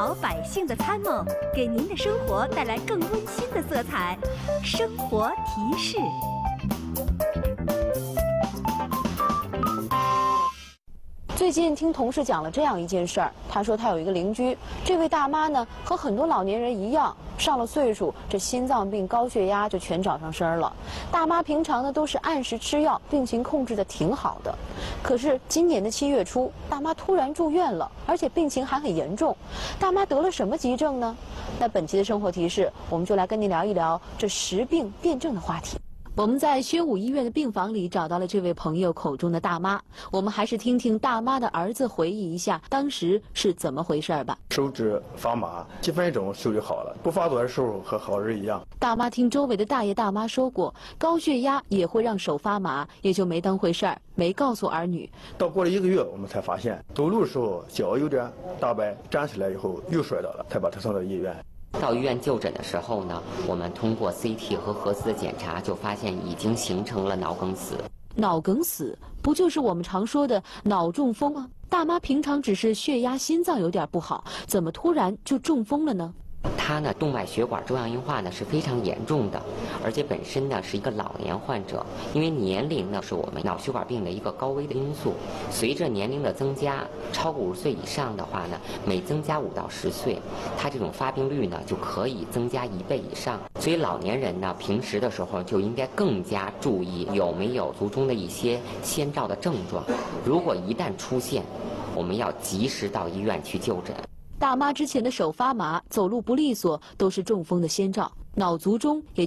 好百姓的参谋，给您的生活带来更温馨的色彩。生活提示。 最近听同事讲了这样一件事儿，他说他有一个邻居，这位大妈呢和很多老年人一样，上了岁数，这心脏病、高血压就全找上身了。大妈平常呢都是按时吃药，病情控制得挺好的。可是今年的7月初，大妈突然住院了，而且病情还很严重。大妈得了什么急症呢？那本期的生活提示，我们就来跟您聊一聊这实病辩证的话题。我们在宣武医院的病房里找到了这位朋友口中的大妈，我们还是听听大妈的儿子回忆一下当时是怎么回事吧。 手指发麻，几分钟手就好了，不发作的时候和好人一样。 大妈听周围的大爷大妈说过，高血压也会让手发麻，也就没当回事儿，没告诉儿女。 到过了1个月，我们才发现走路的时候脚有点大白，站起来以后又摔倒了，才把他送到医院。 到医院就诊的时候呢，我们通过 CT 和核磁的检查，就发现已经形成了脑梗死。 脑梗死不就是我们常说的脑中风吗？大妈平常只是血压、心脏有点不好，怎么突然就中风了呢？ 他呢，动脉血管粥样硬化呢是非常严重的，而且本身呢是一个老年患者，因为年龄呢是我们脑血管病的一个高危的因素。随着年龄的增加，超过50岁以上的话呢，每增加5到10岁，他这种发病率呢就可以增加1倍以上。所以老年人呢，平时的时候就应该更加注意有没有卒中的一些先兆的症状，如果一旦出现，我们要及时到医院去就诊。 大妈之前的手发麻、走路不利索，都是中风的先兆。脑卒中也